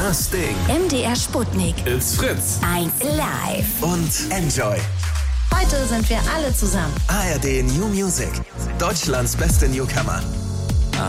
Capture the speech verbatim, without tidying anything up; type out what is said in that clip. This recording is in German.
Das Ding. M D R Sputnik. It's Fritz. eins live. Und Enjoy. Heute sind wir alle zusammen. A R D New Music. Deutschlands beste Newcomer.